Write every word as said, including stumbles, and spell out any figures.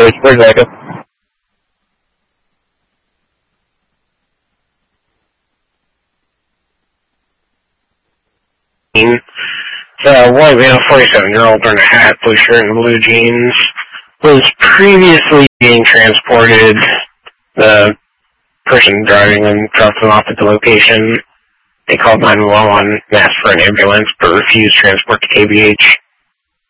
worries. Where's Echo? The white male, forty-seven-year-old, wearing a hat, blue shirt, and blue jeans, was previously being transported. The person driving them dropped them off at the location. They called nine one one and asked for an ambulance, but refused transport to K B H.